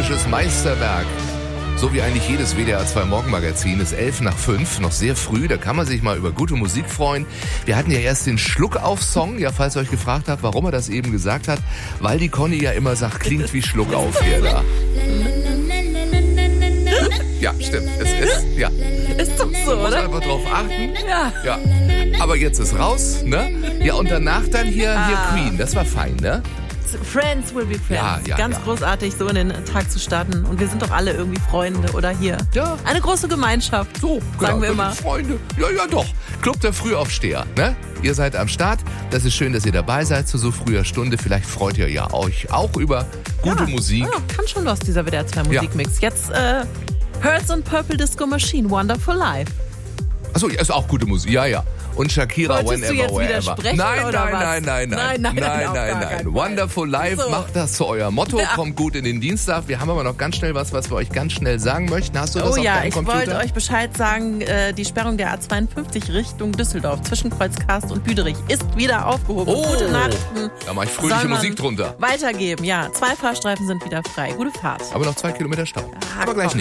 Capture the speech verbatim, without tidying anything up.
musikalisches Meisterwerk. So wie eigentlich jedes W D R zwei Morgenmagazin ist elf nach fünf, noch sehr früh, da kann man sich mal über gute Musik freuen. Wir hatten ja erst den Schluckauf-Song, ja, falls ihr euch gefragt habt, warum er das eben gesagt hat, weil die Conny ja immer sagt, klingt wie Schluckauf hier da. Ja, stimmt, es ist, ja. Ist doch so, Muss oder? einfach drauf achten. Ja. Ja. Aber jetzt ist raus, ne? Ja, und danach dann hier, hier Ah. Queen, das war fein, ne? Friends will be friends. Ja, ja, Ganz ja. großartig, so in den Tag zu starten. Und wir sind doch alle irgendwie Freunde oder hier. Ja. Eine große Gemeinschaft. So, sagen wir genau, immer. Freunde. Ja, ja, doch. Club der Frühaufsteher, ne? Ihr seid am Start. Das ist schön, dass ihr dabei seid zu so früher Stunde. Vielleicht freut ihr ja euch auch über gute ja. Musik. Ja, kann schon los, dieser W D R zwei Musikmix. Jetzt äh, Hertz und Purple Disco Machine, Wonderful Life. Achso, ja, ist auch gute Musik. Ja, ja. Und Shakira, Wolltest whenever, du jetzt wherever. widersprechen, Nein, oder nein, was? nein, nein, nein, Nein, nein, nein, auf gar nein, keinen nein. Fall. Wonderful Life, So. macht das zu eurem Motto. Ja. Kommt gut in den Dienstag. Wir haben aber noch ganz schnell was, was wir euch ganz schnell sagen möchten. Hast du das Oh auf ja, deinem ich Computer? wollte euch Bescheid sagen, äh, die Sperrung der A zweiundfünfzig Richtung Düsseldorf zwischen Kreuzkast und Büderich ist wieder aufgehoben. Oh, Gute Nachrichten. da mache ich fröhliche soll man Musik drunter. Weitergeben, ja. Zwei Fahrstreifen sind wieder frei. Gute Fahrt. Aber noch zwei Kilometer Stau. Ah, aber gleich komm.